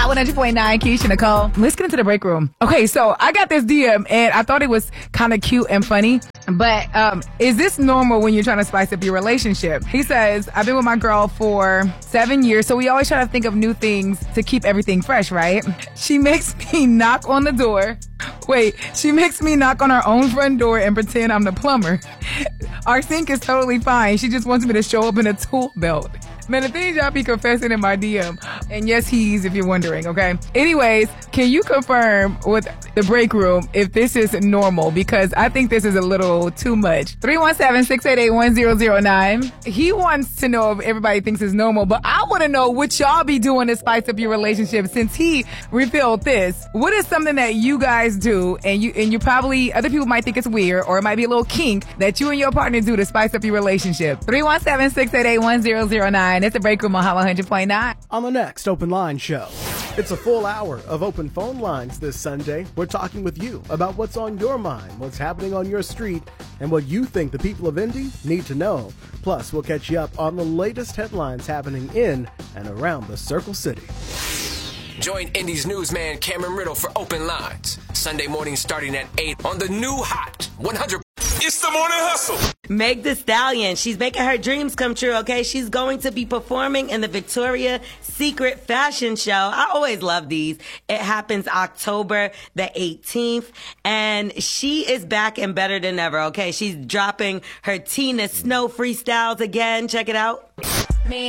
Hot 100.9, Keisha Nicole. Let's get into the break room. Okay, so I got this DM and I thought it was kind of cute and funny. But is this normal when you're trying to spice up your relationship? He says, I've been with my girl for 7 years, so we always try to think of new things to keep everything fresh, right? She makes me knock on the door. She makes me knock on our own front door and pretend I'm the plumber. Our sink is totally fine. She just wants me to show up in a tool belt. Man, the things y'all be confessing in my DM. And yes, he's, if you're wondering, okay? Anyways, can you confirm with the break room if this is normal? Because I think this is a little too much. 317-688-1009. He wants to know if everybody thinks it's normal, but I want to know what y'all be doing to spice up your relationship since he revealed this. What is something that you guys do and you probably, other people might think it's weird or it might be a little kink that you and your partner do to spice up your relationship? 317-688-1009. It's the break room on Hot 100.9. On the next Open Line Show, it's a full hour of open phone lines this Sunday. We're talking with you about what's on your mind, what's happening on your street, and what you think the people of Indy need to know. Plus, we'll catch you up on the latest headlines happening in and around the Circle City. Join Indy's newsman Cameron Riddle for Open Lines. Sunday morning starting at 8 on the new Hot 100. It's the Morning Hustle. Meg Thee Stallion, she's making her dreams come true, okay? She's going to be performing in the Victoria's Secret Fashion Show. I always love these. It happens October the 18th, and she is back and better than ever, okay? She's dropping her Tina Snow freestyles again. Check it out.